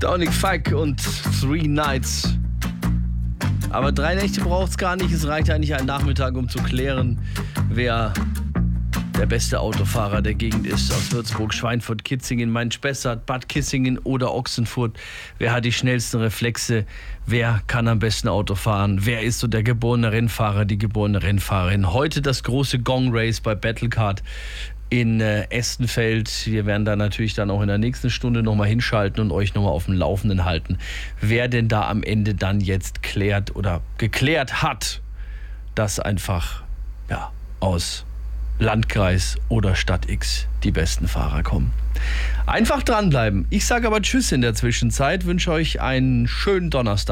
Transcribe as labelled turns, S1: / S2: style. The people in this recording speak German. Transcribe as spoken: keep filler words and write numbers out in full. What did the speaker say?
S1: Dominic Fike und Three Nights. Aber drei Nächte braucht es gar nicht. Es reicht eigentlich ein Nachmittag, um zu klären, wer der beste Autofahrer der Gegend ist. Aus Würzburg, Schweinfurt, Kitzingen, Main-Spessart, Bad Kissingen oder Ochsenfurt. Wer hat die schnellsten Reflexe? Wer kann am besten Auto fahren? Wer ist so der geborene Rennfahrer, die geborene Rennfahrerin? Heute das große Gong Race bei Battlecard in äh, Estenfeld. Wir werden da natürlich dann auch in der nächsten Stunde nochmal hinschalten und euch nochmal auf dem Laufenden halten, wer denn da am Ende dann jetzt klärt oder geklärt hat, dass einfach ja, aus Landkreis oder Stadt X die besten Fahrer kommen. Einfach dranbleiben. Ich sage aber Tschüss in der Zwischenzeit, wünsche euch einen schönen Donnerstag.